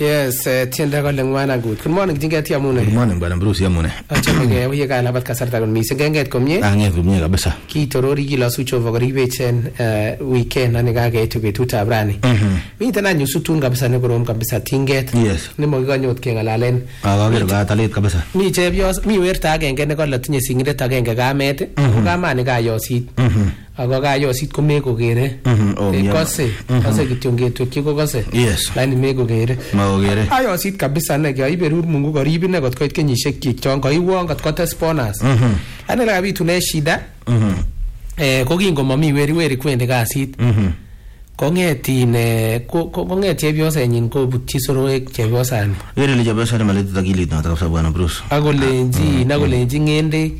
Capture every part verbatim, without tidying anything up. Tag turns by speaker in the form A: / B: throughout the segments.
A: Yes, tienda kole ngwana good. Good morning tinget yamune.
B: Good morning bwana Bruce yamune.
A: Achame ke uye ka labat kasarta kon mising genget komye.
B: Anget komye kabisa.
A: Kitorori kilosu chova koribechen weekend ani kageitu betutab rani.
B: Mhm.
A: Miten anyu sutun kabisa ne korom kabisa tinget.
B: Yes.
A: Nemo kikanyot kengalalen.
B: Akaker katalet kabisa.
A: Mi chepyos mi werta agenge ne kole tinye singindet agenge kamet. Ko kamani kayosit.
B: Mhm.
A: Ako kayosit ko mekokere.
B: Mhm.
A: Kose. Kose kityo ngetwekyi ko kose.
B: Yes.
A: Lakini mekokere.
B: Makokere.
A: Kayosit kabisa ne kaiberur Mungu korib ine kot koit kenyisiek kyik chon kaiwon kot kotes bonus.
B: Mhm.
A: Ane la bitune shida.
B: Mhm.
A: Eh ko kingo mami weri weri kwendi kasit.
B: Mhm.
A: Kongetin eh konget chepyosenyin kobutyi soroek chepyosani.
B: Yere le chepyosani maletit akilit noto kabisa bwana Bruce.
A: Akolenji nakolenji ngendek.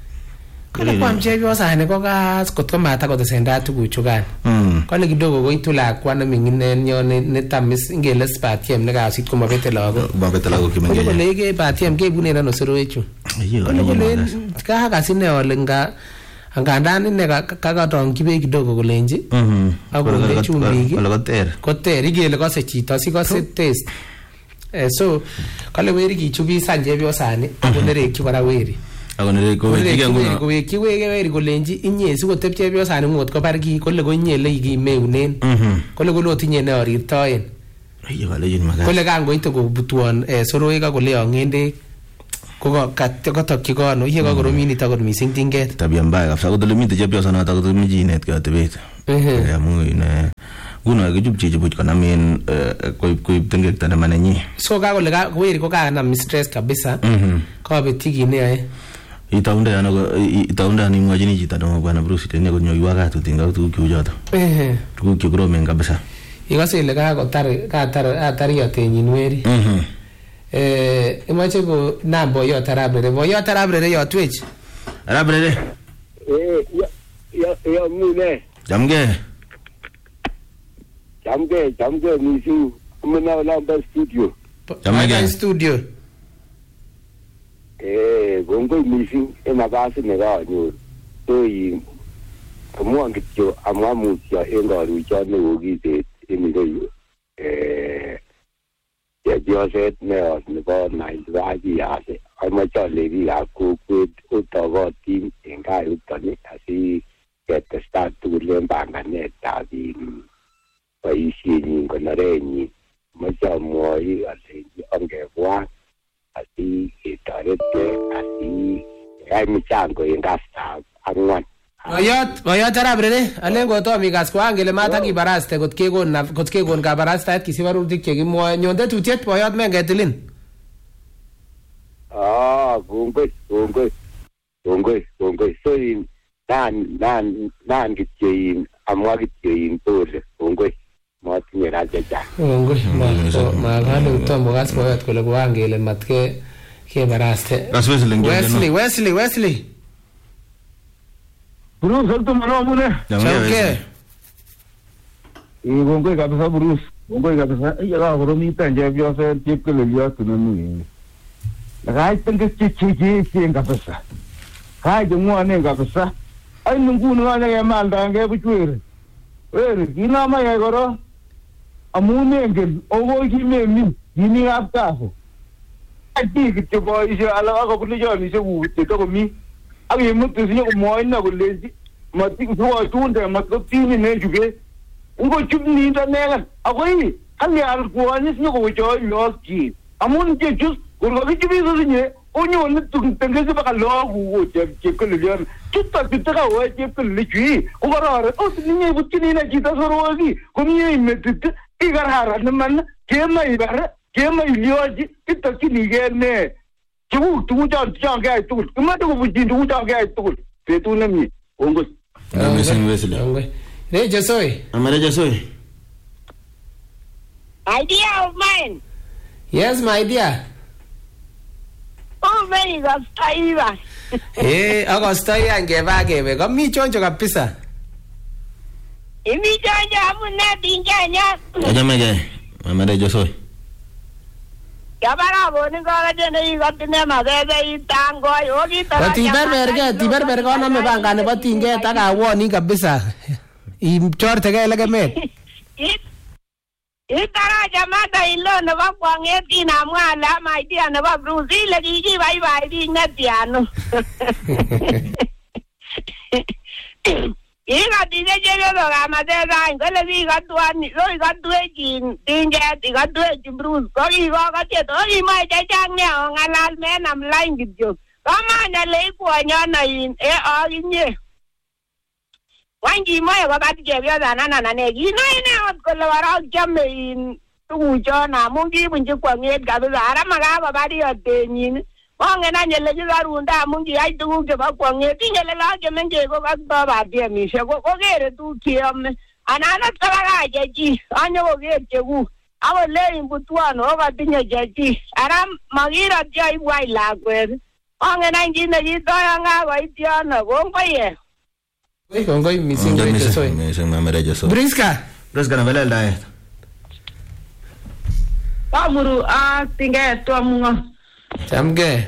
A: Kale kwam chepyosani ko kas kot ko mata kotesenda tuguchukan.
B: Mhm.
A: Kale kidogo koitu lakwa ne mingine nyo ne tamis ngele spatiem ne kasit ko mabete lago.
B: Mabete lago kimengele.
A: Ko lege patiem ke bune rano soroechu.
B: Ayo.
A: Kale ka kasine ole nga angandan ine kakatongchi beek kidogo kolenji.
B: Mhm.
A: Akole chumbik.
B: Kole koter.
A: Koter igele kose chito sikose taste. Eh so kale weri kichubi sanje byosani akonerekchi kora weri.
B: Akonere ko weri nguno.
A: Ko weri weri weri kolenji inye sikotepche byosani ngot ko barki kole ko nyele iki meunen.
B: Mhm.
A: Kole kolo tinye ne orirtoen.
B: Ayo kale yin maga.
A: Kole kangoite kobutwon eh soroek akole angende ko katokyi kono iye kakoromi nito kot mising tinget.
B: Tabia mbaya kabisa kodole mite chepyosana ta kodole mijinet ke atebet.
A: Eh.
B: Amu ine nguno kichupchi chibuch konamen koip koip tengek tane manenyi.
A: So kakole ka weri ko kanam stress kabisa.
B: Mhm.
A: Kabetyi kit neyoe.
B: Itaunda yana itaunda ni mwajini chito ndo bwana Bruce tene konyoiwa katu tinga tuguk chu joto.
A: Eh.
B: Tuguk chu kromen kabisa.
A: Ikose ile kakotar katar atar yotenyin weri.
B: Mhm.
A: Eh imache ko nambo yo tarabrere bo yo tarabrere yo twitch.
B: Tarabrere.
C: Eh ya ya mune.
B: Jamge.
C: Jamge jamge misi muna namba studio.
A: Jamge studio.
C: Eh bongo misi ena basi ne ga nyu. Toi amwa kityo amwa musya enga rucha ne ogite emigo eh ya Joseph ne os ne ba nine baji ase amacha levi akokwet otogotin enga utani asi get start to learn banganet tabi paisieni konarenyi macha moi alenji angebwa asi etarete asi ai michango enga staff angwan.
A: Boyot boyot tarabrere alen kotomi kas ko angele mata kibaraste kot kekon kot kekon kabarastaet kisibarutik chekimwoe nyonde tutiet boyot mengetilin.
C: Ah kongoi kongoi kongoi kongoi so in nan nan nan kityein amwa kityein pole kongoi matinye rajaja.
A: Kongoi ma ma kale utombo kas boyot kole ko angele matke kebaraste. Wesley Wesley Wesley
D: Bruce salto mano mune.
A: Jamge.
D: Y gongo kabisa Bruce. Gongo kabisa. Iya la goromi tanje byo se tip ke liya tunanu. La gai tenge chi chi chi chi kabisa. Kai de mo ane kabisa. Ai nungu nu ane ya mal dange buchwere. Were kina ma ya goro. Amune ngel ogo ki me mi. Yini apta ho. Ai ti ke bo ise ala ko bulijo ni se wu te ko mi. Agi mutu sinyo ko moy na ko lezi mati ko tunde matko tini ne juge ungo chubni ta nela agoi ali al ko ani sinyo ko jo loski amun je jus ko ko bibi so sinye onyo ne tu tenge se baka logu o je je ko le yan tutta tutta ka o je ko le ji ko ra o sinye butini na jita so rogi ko mi metit igar hara ne man ke mai bar ke mai lioji titta kini ge ne tu tu jang jang ga tu kuma tu bujin tu jang ga tu betu nami ongo
B: Nami sing Wesley.
A: Ongo re jasoi
B: Amare jasoi.
E: Idea of mine.
A: Yes my dear.
E: Oh many of Taiwa.
A: Eh agosto yange bagebe komi chonjo kabisa.
E: Imi chonjo amuna tinganya.
B: Ajamege. Amare jasoi.
E: Kabara boni ko dene igotne mabebe itango yogi tara.
A: Bati berberge ti berberge ona me banga ne batinge taka woni kabisa. I chorte ke legemet.
E: Itaraja mata ilo nebo kwanget inamwa alama idea nebo Bruce ile kikibai bi ngetiano. Ika dige jere lo gamade ran gole bi gatwani lo gatwe jin dinget gatwe ji Bruce ko gi go gatie to gi mai ja jang ne ngalal menam line gidyo. Kama na le kwanya na in e a inye. Wangi moyo babati jebyo dana na ne gi no ine ot ko lo wara jamme in tu jona mungi bunji kwanget kabisa ara maga babati otenyin. Onge na nyele jigarunda mungi ai tu ke ba kwanget nyele la ke menge go ba ba dia mi se go go gere tu kiam anana taraga jeji anyo go gere jegu awo le imbutuano oba tinye jeji ara magira jai wai la gwer onge na ngine gi to nga go itiano go ngoye
A: Oi ngoi missing
B: Ndio
A: rate
B: missing
A: so.
B: missing mamerejo so.
A: Briska.
B: Briska na vela ndaye.
F: Pamuru a tinge to mungo.
A: Chamge.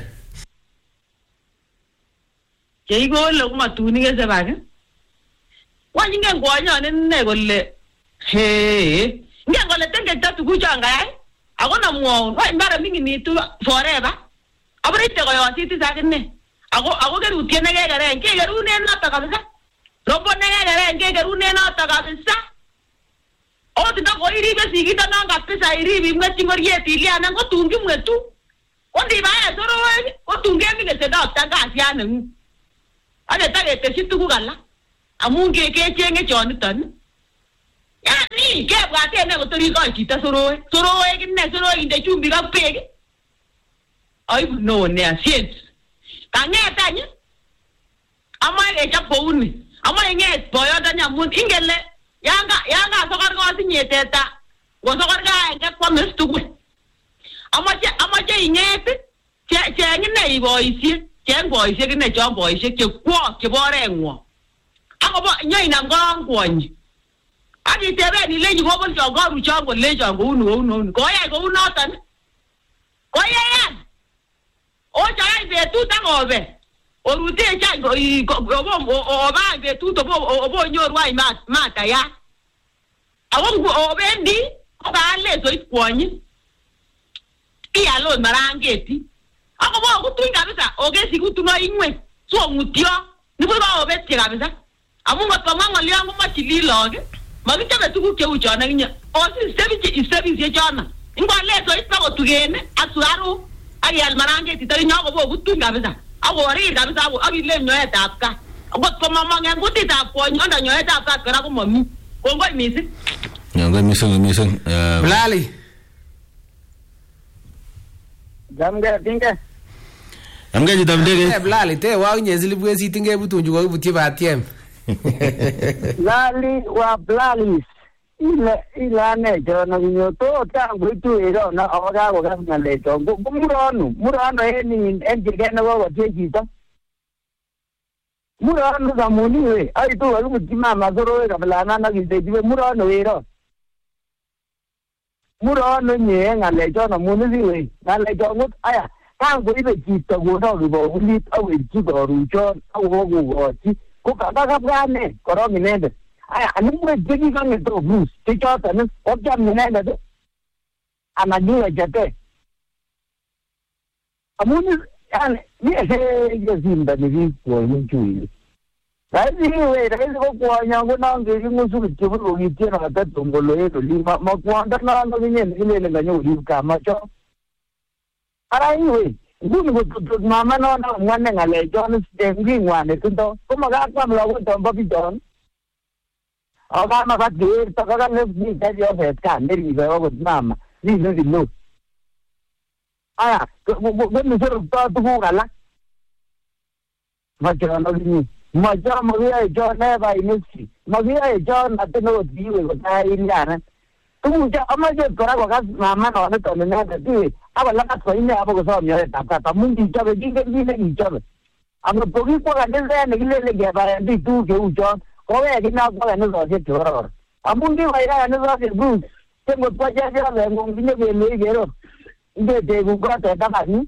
F: Jeigo lo kuma tuni ke se baga. Wani nge ngwanya ne ne golle. He. Nge golle tenge tatu kuchanga ai. Agona muo, wa mbara mingi ni tu forever. Abri te go yo siti sakne. Ago ago ke rutiene ke gare, ke garu ne na ta kabisa. Robo ne ke gare, ke garu ne na ta kabisa. O ti ta go iri be sigita na kabisa iri bi ngati ngoriye ti lia na go tungi mwetu. Ondi ba ya soro o tungi mi ke se da ta ga sia na. Ade ta ke te situ gala. Amunge ke chenge choni tan. Ya ni ke bwa te ne go tori ko kita soro. Soro e ke ne soro inde chumbi ga pege. Ai no ne asiet. Kanye tanya. Ama e cha pouni. Ama nge boyo tanya mun ingele yanga yanga sokar ko sinye teta. Go sokar ga nge kwa mestu. Ama che ama che ingete. Che che ngine iboisi. Che boisi ke ne cho boisi ke kwa ke bore nwo. Ako bo nyai na ngong kwonyi. Adi tebe ni leji go bo cho go ru cho go le cho go unu unu. Ko ya go unu tan. Ko ya ya. O jai be tu ta ngobe. O rute cha go go o ba be tu to bo o bo nyoru ai ma mata ya. Awon go o bendi o ba le so ikwonyi. Iya lo marangeti. Ako bo ku tu kabisa o ge siku tu no inwe. So mutio. Ni bo ba o be ti kabisa. Amun go to mango le angu ma chili loge. Ma bi tabe tu ku ke u jona nya. O si service is service ye jona. Ingwa le so ipa go tu gene asuaru. Ay al marange ti tari nyago bo gutu kabisa awo ri kabisa awo abi le nyoe tapka awo ko mama ngen guti tap ko nyondo nyoe tapka kara ko mami ko ngoi misi
B: Ngoi missing missing.
A: Blali.
D: Jamge tinge.
B: Amge jitamdege.
A: Eh blali te wa nyezili bwezi tinge butunju ko buti batiem.
D: Lali wa blalis. Ile ile ne jona nyo to tangu tu ero na oga go ga na le to go muronu muronu e ni en jige na go je jito muronu ga muni we ai to alu mtima mazoro ga blana na gide jibe muronu ero muronu nye nga le jona muni zi we na le jongu aya tangu ibe jito go no go uli awe jido ru jo awo go go ti ko ka ga ga ne koro minende Ay, anumre jegi gange to Bruce. Ticho tane, opja minene de. Anajua jate. Amuni, yani, ni ese yezinda ni viko yunchui. Raisi hiwe, raisi ko kwa nyango na nge yungu suki chiburu ugitie na kateto ngolo yeto li. Ma kuanda na ano kinye nile le ganyo li kama cho. Ara hiwe, nguni kututuk mama na wana mwane ngale John Stengi mwane kunto. Kumagakwa mlago tomba pijon. Oga ma kat ge to ka ne ni ta yo fet kan ne ri go mama ni no di no aya go ni so to tu ga la ma ja no ni ma ja mo ye jo ne ba ni si ma ye jo na te no di we go ta i ya na tu ja ama je to ra go ga mama no ne to ne na di aba la ka to ni aba go so mi ta ka ta mun di ja be di ge ni ne di ja be ama pogi ko ga ne ne le le ge ba di tu ge u jo Kowe kina kwa ne zo je choro. Amundi vaira ne zo je bu. Tengo pa ya ya le ngom ne ge le ge ro. Inde de bu ko ta ta ni.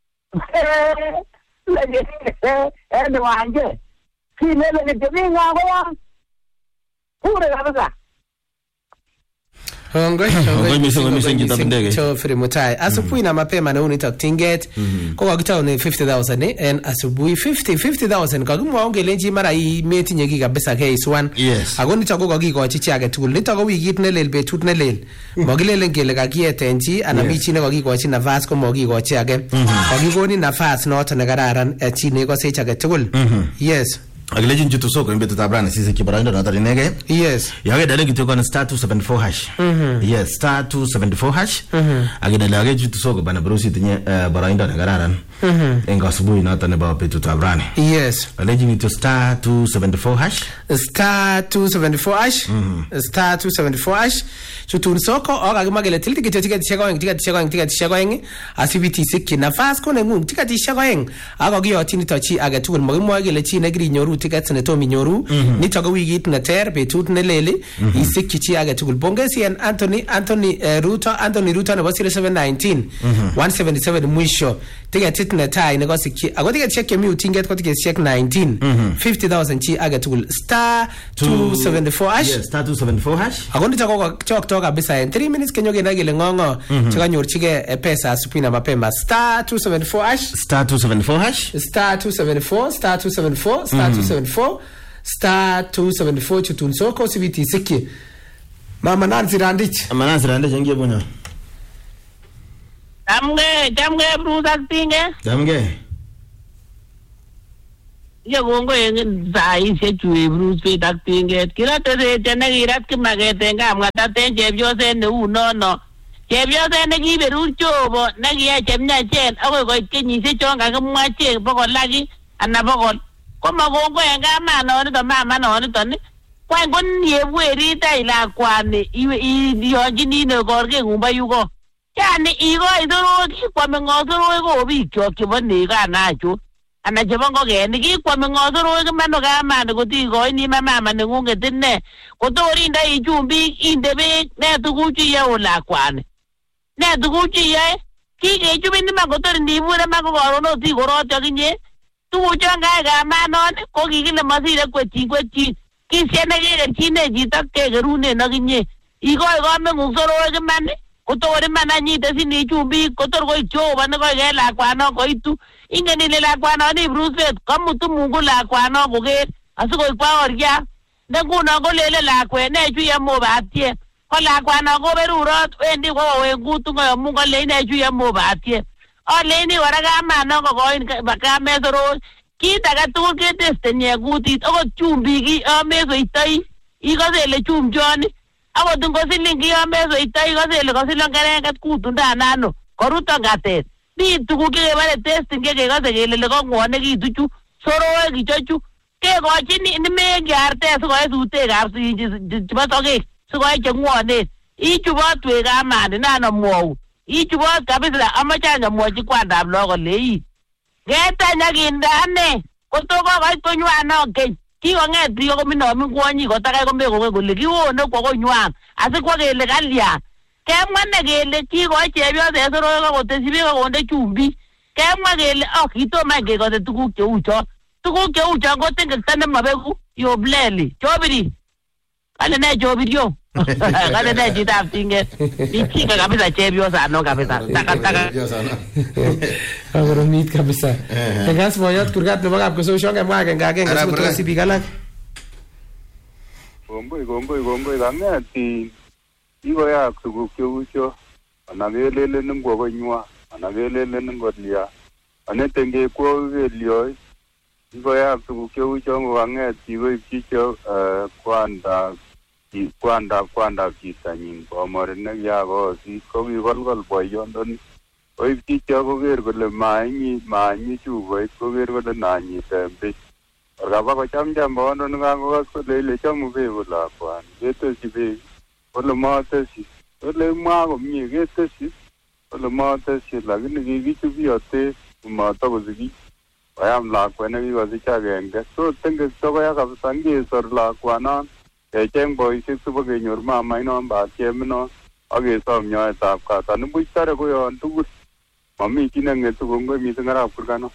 D: Le ge e ne wa anje. Ki le le ge ni nga ko wa. Pure ga ba.
A: Hongoi,
B: Hongoi mising, hongoi mising chito ndege.
A: Geoffrey Mutai. Asubuhi na mapema na unitok tinget. Ko kakitau ni fifty thousand eh en asubuhi fifty fifty thousand kakimwa ongelenji mara hii metinye ki kabisa case one.
B: Yes.
A: Ako nitok ko kakikochi chi age tugul. Nitok ko wikit ne lel betut ne lel. Makilelen kele kakieten chi ana mi chi ne kakikochi nafas ko makikochi age. Kakikoni nafas noto ne kararan chi ne kosech age tugul. Yes.
B: Akileji nchutu soko ni betu tabrani sisi kibaraindo na tari nege.
A: Yes.
B: Yage dale kitoko na star two seventy-four hash. Yes, star two seventy-four hash. Akidale yage nchutu soko bana brusi tinye baraindo na kararan. Enga subuhi na tane ba betu tabrani.
A: Yes.
B: Akileji nchutu star two seventy-four hash.
A: Star two seventy-four hash. Star two seventy-four hash. Chutun soko oka kimagele tilti kityo tika tishagoeng tika tishagoeng tika tishagoeng asibiti siki nafas kone ngung tika tishagoeng ako kiyotini tochi age tugul magimwa kele chi negiri nyoru tickets ne tomi nyoru nito ko wikit ne ter betut ne lele isikki chi age tugul bongesi en Anthony Anthony Ruto Anthony Ruto nebo zero seven one nine one seven seven mwisho ticket ne tai ne ko sikki ako ticket check yemi utinget ko ticket check nineteen fifty thousand chi age tugul star two seventy-four hash.
B: Yes, star two seventy-four hash.
A: Ako nito ko chok tok kabisa en three minutes kenyo gena gele ngongo chikanyorchige pesa asubuhi na mapema star two seventy-four hash
B: Star two seventy-four hash.
A: star two seventy-four star two seventy-four star two seventy-four star two seventy-four chutun soko sibiti siki mama Nancy Randich
B: Manasi rande jengie bunyo.
E: Damge, damge Bruce Actinge.
B: Damge.
E: Ye gongo yengi zai se chui Bruce Actinge. Kila tere tena kirat kimagete ngam ngata tenje byose ne unono. Chebyoset ne kiberur chobo ne kiya chemnya chen akoi koit kenyisiek chon kakimwa che bokol laki ana bokol komakongo en kamanonito mamanonito ni kwany kon yebwerit ai lakwani iyonjini ne korke ngumba yuko yani ikoi sorok kikwame ng'o sorok ko bikyok chebo nego anacho ana chebo ngokenik kikwame ng'o sorok mano kamani kotikoini mama neng'ung'et ine kotor indoi chumbik inde beek ne tuguchu iyoe lakwani ne tuguchu iyoe kikechubin iman kotor ndibur iman ko koron ot ikorot akinye tuguchon kae kamanoni ko kikile masire kwetyin kwetyin kisien nekekerchine chito kekerunen akinye ikoi kameng'ung sorok iman kotor iman any itesini chumbik kotor koik Jehova nekoike lakwano koitu ingen ile lakwanoni Bruce kamutu Mungu lakwano koker asikoik baoria ne nguno kolele lakwet nechu yemobatie ko lakwano koberurot wendi kowengutu ngoyamu kole inechu yemobatie oleini kora kamano kokoin kamesorok kit age tugul ketestenye kutit akot chumbik amesoitoi ikose ile chumchoni akot ngosilingi amesoitoi ikose ile kosilon kereket kutundanano koruton katet mi tuguk chekebare testing kekose kele kong'wonekitu chu soroek ichochu kekochini nimekiarte sikoe sutekab chebo sokek sikoe cheng'wonen ichubot wek kamani nano mwou ichubot kabisa amache anyamwochi kwandab lagok kole ii ketany akinde ane kotokokoit konywano keny kikong'et biik kominomi kwonyik kotakai komekongen kole kiwone kwo konywan asikwo kele kalyan kemwa ne kele kikoi chepyoset soroek akotesyi beek akonde chumbik kemwa kele oh kitomo any kekose tuguk cheu chon tuguk cheu chon ko tengekto nemobeku yobleli chobiri kale ne chobirio kale ne chitab tinget ichike kabisa chepyosano kabisa takataka
A: akoromit kabisa tegas boyot kurgat nebo kapkososhon kemwa agenge agenge sikotosi biik alak
C: Gomboi, gomboi, gomboi, kang'et kikoyak tuguk cheu cho ana kelelen ngwo konywa ana kelelen ngolya aneten kekwo kelyoi kikoyak tuguk cheu cho ngokang'et kikoipchi cho kwanda kwanda kwanda chitanyin komoret nekiakosit ko kikolkol boyondoni koipchi cho koker kole mainyi mainyi chuboit koker kole nanyiten beek orkaba kochamcham boyondoni kakokas kole ile chomu beek ko lakwani ketesyi beek kole matesyi kole mwa komie ketesyi kole matesyi lakini kikichub yote komatokosikich koyam lakwet nekikosich agenge so tengekto koya kabisa ngesor lakwanon kecheng boisiek sibo kenyor mama inon batieminon ak kesom nyoetab kat anibuch tare koyon tugul mami chi neng'etu kongoi mising arap kurgano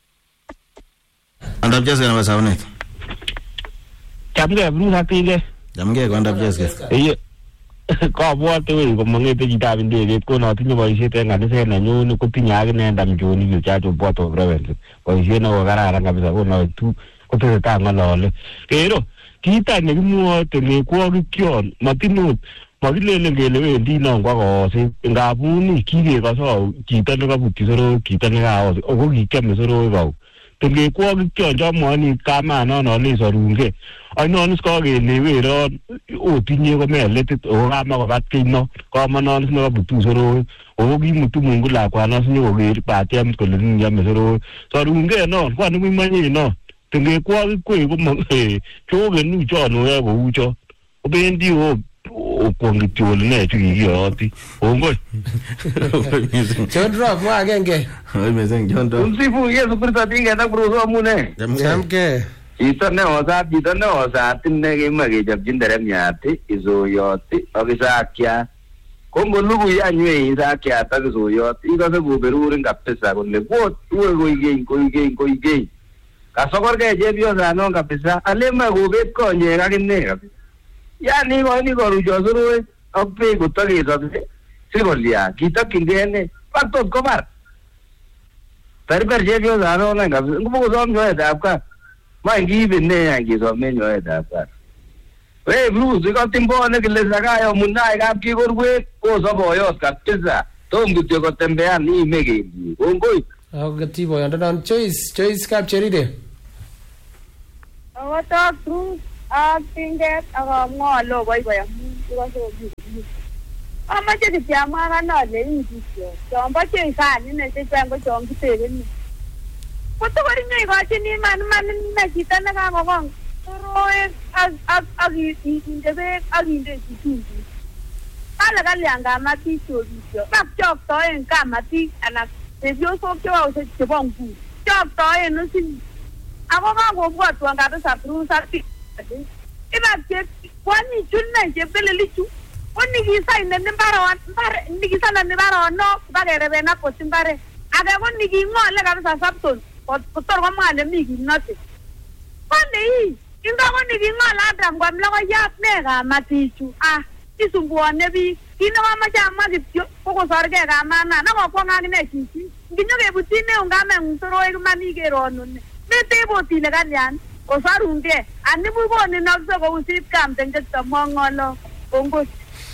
B: Andap Jeske nebo saunet.
G: Chamgei Bruce Actinge.
B: Chamgei ko andap Jeske.
G: Iye
D: kabwate wei komangete chitab ndegeit ko notinye boisiet eng kaniset nenyun kotinye akine ndamjoni yu chacho board of reverend boisiet neo kararan kabisa ko notu kotesetai ng'olole kero kiita nekimwoe tengekwokikyon matinut makilelen kele wendi non kwa kosit ngabuni kikekoso chito nekabutyi sorok chito nekaos ako kikiame sorok kau tengekwokikyon chamwoni kamanon ale sorunge ainonis kakeleweron otinye komeletit ako kamakobat kino kamanon nekabutu sorok ako kimutu mungu lakwanos nyokoker batiem kole niame sorok sorunge non kwani mimanye non tengekwokikwe komo chokenu chon oyoe kou cho obendi o okwongiti ole ne chukikiyoti ongoi
A: John Rock mwa agenge
B: oi meseng John Rock
D: umsifu Yesu Kristo tingenda kuruso amune
A: jamke
D: chito neosat chito neosat inne kema kechopchin teremiat isoyot ak isakya ko ngolugui anywe isakya ak isoyot ikose koberurin kabisa kole bot uwe koigeny koigeny koigeny kasokorgei chepyosanon kabisa alema kobet konyek akine kabisa yani koini korucho soroi ak beek kotakesobe sikolya kitokyingei ne baktot kobar berber chepyosanon kabisa ngobokosom nyoetab kat mai ngiibin ne yan kisome nyoetab kat wei Bruce ikotimbone kile Zakayo munai kap kikorwet koso boyot kabisa tom kityo kotembean ime kelyi kongoi
A: akoti boyondonon Joyce Joyce kap cheride
E: akotok Bruce ak tinget ak amwolo boiboi amun kikosobi amache kityo amwa akane ale inkityo chombo cheisani ne chechang ko chon kitebeni kotokor inyo ikochin iman iman ine chito nekakokong soroek ak inde beek ak inde chumbik kale kalyan kamatik chobisyo bakchoktoen kamatik anan chepyosok chekakosech chebo nguni choktoen osini ako kakobwotwon kabisa Bruce ak ibak kwani chunne chepkelelichu ko nikisainen mbaron mbar nikisainen mbaronok bakereben ak kosi mbare age ko niking'ole kabisa Sapton kotor komwale mi kimnotet kwani hii inga ko niking'ole Adam kwam logoyat ne kamatichu ah isumbuone biik kit nekamache amwa kityo ko kosorgei kamana nakokwong akine chichi nginyokebutyin neungamengung soroek iman ikeronune metebot ile kalyan kosarunge anibukoninokse kou sipkam tengetamong'olo kongoi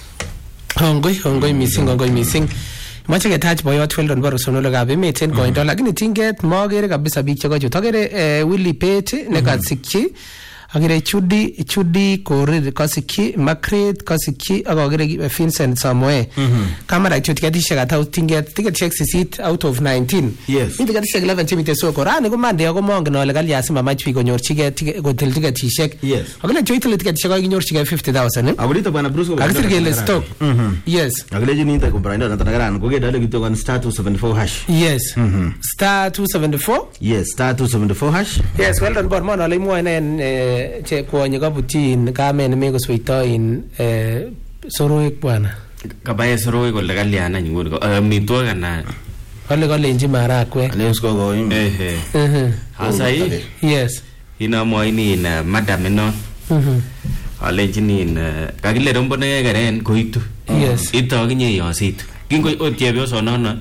A: Hongoi, hongoi missing, hongoi missing. Mache ketach boyot Weldon Barusonologab emet en koindo lakini tinget mogere kabisa biik chekochut. Agere Willy Pate nekasikyi, agere Chudi Chudi Korir kasikyi, Margaret kasikyi ak agere Vincent Samoe. Kamera kityo tiketishek ata tinget tiketishek sisit out of nineteen.
B: Yes.
A: Ni tiketishek eleven chemite soko. Rani ko Monday ako mongen ole kalyasi mamach biik konyorchigei kotil tiketishek.
B: Yes.
A: Agere choitil tiketishek ko kinyorchigei fifty thousand.
B: Abulito bwana Bruce ko
A: Kakisir kele stock. Yes.
B: Ageleji ni nta kumbraindo na tanagaran ko gedale kityo kan star two seventy-four hash.
A: Yes. Star two seventy-four.
B: Yes, star two seventy-four hash.
A: Yes, well done. Bormon ole imwoe nen che kwonye kabutyin kamen mekosweitoin eh soroek bwana.
G: Kabaye soroek kole kalyan anyun ko amitwogik ana
A: Kole kolenji marakwe.
B: Lens ko go im.
G: ehe
A: Mhm.
G: asai
A: Yes.
G: inamoini na madam ino
A: Mhm.
G: alenjini na kakile rombo ne keren koitu
A: Yes.
G: ito kinye yosit kingo otiebyoso nono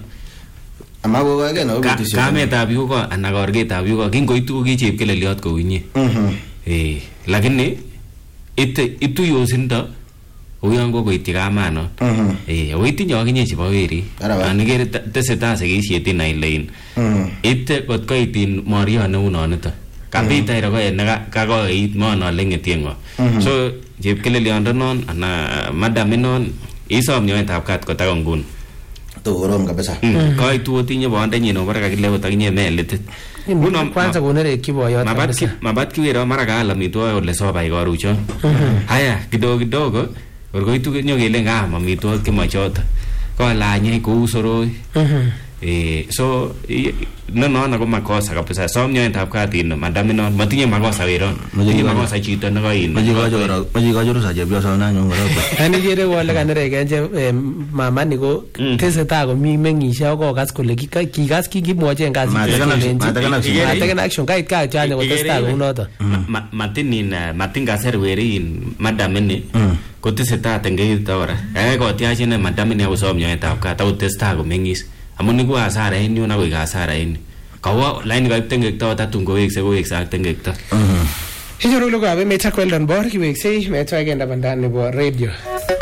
B: Amago ga gena obitisyo.
G: kametab yuko ana korgetab yuko kingoitu kichep keleliot kou inye
B: Mhm.
G: eh lakini ite ituyosindo uyon kokoityi kamano
B: Mhm.
G: eh oitinye akinye chebo weri
B: Arawa.
G: anikere tesetai sekisiet ina ilein
B: Mhm.
G: ite kot koitin morio neu nonito kapita iro ko en kakoit mono lengetiengo so chepkeleliondonon ana madam inon isom nyoetab kat kotako ngun
B: To gorom kabisa.
G: koitu otinye bondenyin obore kakile otakinye melitit
A: Nguno kwanza konerekyi boyot
G: mabat
A: kabisa.
G: mabat kiwero mara kaal amitwogik ole sobai korucho haya kidogo kidogo korkoitu nyokele ngam amitwogik chemochoto kolanye kou soroi
A: Mhm.
G: eh so nono ko makosa kabisa som nyoetab katin madam inon matinye makosa weron matinye makosa chito nekain
B: Maji ga joro, maji ga joro sa jebyoso na nyong goro.
A: Ani kere wole kanereken je mama ni ko tesetai komi meng'ishe ako kokas kole kika- kikas kikimwochi en kasit
B: Matakan action,
A: kelenji-
B: matakan action.
A: Matakan action kait kaa chanya kotestai kou noto.
G: matinin matin kaser werin madam ini kotesetai tengekto kora kaigai kotiach ine madam ine kosom nyoetab kat akotestai komeng'is amun iku hasara en yun akoik hasara en yu kawo laini kaib tengekto tatun kowekse kowekse ak tengekto.
A: Inyoru logoiwek emet ak Weldon Bor kiweksei metwai kenda bandani nebo radio.